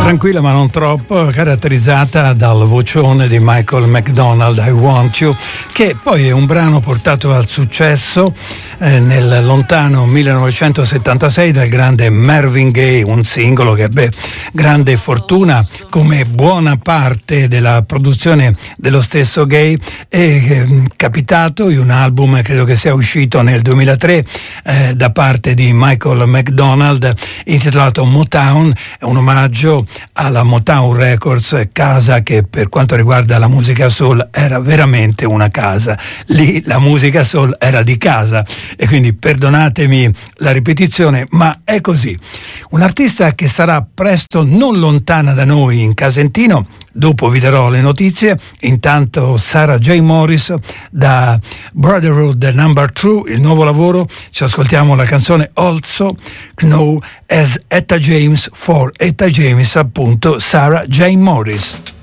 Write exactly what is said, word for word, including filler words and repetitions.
tranquilla ma non troppo, caratterizzata dal vocione di Michael McDonald, I Want You, che poi è un brano portato al successo eh, nel lontano millenovecentosettantasei dal grande Marvin Gaye, un singolo che ebbe grande fortuna come buona parte della produzione dello stesso Gaye. È eh, capitato in un album, credo che sia uscito nel duemilatré eh, da parte di Michael McDonald, intitolato Motown, è un omaggio alla Motown Records, casa che per quanto riguarda la musica soul era veramente una casa. Lì la musica soul era di casa e quindi perdonatemi la ripetizione, ma è così. Un artista che sarà presto non lontana da noi in Casentino, dopo vi darò le notizie. Intanto Sarah J. Morris da Brotherhood Number Two, il nuovo lavoro, ci ascoltiamo la canzone Also Know as Etta James for Etta James, appunto Sarah J. Morris.